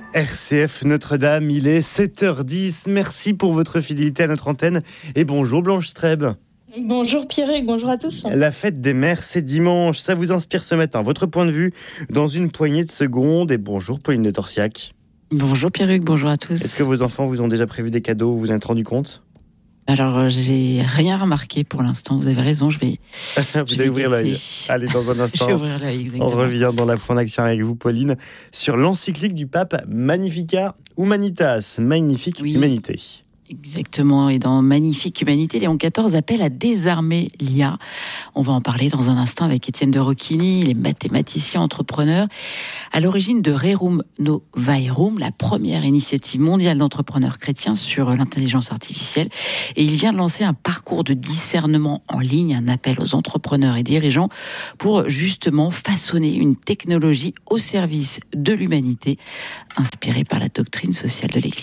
RCF Notre-Dame, il est 7h10. Merci pour votre fidélité à notre antenne et bonjour Blanche Streb. Bonjour Pierrick, bonjour à tous. La fête des mères, c'est dimanche. Ça vous inspire ce matin. Votre point de vue dans une poignée de secondes. Et bonjour Pauline de Torsiac. Bonjour Pierrick, bonjour à tous. Est-ce que vos enfants vous ont déjà prévu des cadeaux? Vous vous en êtes rendu compte? Alors, j'ai rien remarqué pour l'instant. Vous avez raison, je vais ouvrir l'œil. Allez, dans un instant, je vais ouvrir l'œil, exactement. On revient dans la Foi en Action avec vous, Pauline, sur l'encyclique du pape Magnificat Humanitas, Magnifique Humanité. Exactement, et dans Magnifique Humanité, Léon XIV appelle à désarmer l'IA. On va en parler dans un instant avec Étienne de Roquigny, il est mathématicien, entrepreneur, à l'origine de Rerum Novaerum, la première initiative mondiale d'entrepreneurs chrétiens sur l'intelligence artificielle. Et il vient de lancer un parcours de discernement en ligne, un appel aux entrepreneurs et dirigeants pour justement façonner une technologie au service de l'humanité, inspirée par la doctrine sociale de l'Église.